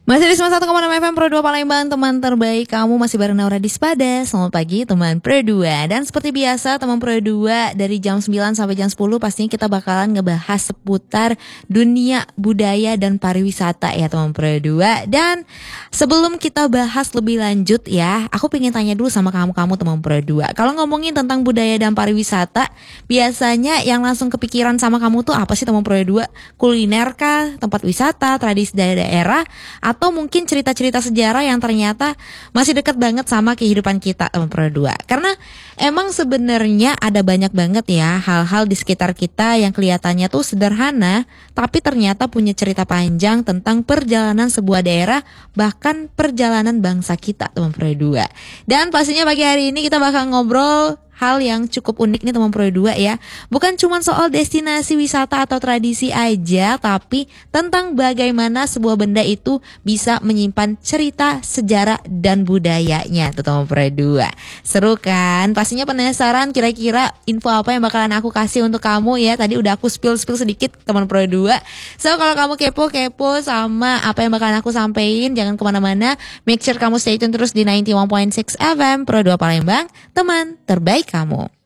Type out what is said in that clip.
Masih di 91,6 FM Pro 2 Palembang, teman terbaik kamu masih bareng Naura Dispada. Selamat pagi teman Pro 2. Dan seperti biasa teman Pro 2 dari jam 9 sampai jam 10 pastinya kita bakalan ngebahas seputar dunia budaya dan pariwisata ya teman Pro 2. Dan sebelum kita bahas lebih lanjut ya, aku pengen tanya dulu sama kamu teman Pro 2. Kalau ngomongin tentang budaya dan pariwisata, biasanya yang langsung kepikiran sama kamu tuh apa sih teman Pro 2? Kuliner kah, tempat wisata, tradisi daerah, atau mungkin cerita-cerita sejarah yang ternyata masih dekat banget sama kehidupan kita teman Pro 2. Karena emang sebenarnya ada banyak banget ya hal-hal di sekitar kita yang kelihatannya tuh sederhana, tapi ternyata punya cerita panjang tentang perjalanan sebuah daerah, bahkan perjalanan bangsa kita teman Pro 2. Dan pastinya pagi hari ini kita bakal ngobrol hal yang cukup unik nih teman Pro 2 ya. Bukan cuma soal destinasi wisata atau tradisi aja, tapi tentang bagaimana sebuah benda itu bisa menyimpan cerita, sejarah, dan budayanya tuh teman Pro 2. Seru kan? Pastinya penasaran kira-kira info apa yang bakalan aku kasih untuk kamu ya. Tadi udah aku spill sedikit teman Pro 2. So kalau kamu kepo sama apa yang bakalan aku sampein, jangan kemana-mana. Make sure kamu stay tune terus di 91.6 FM Pro 2 Palembang, teman terbaik kamu.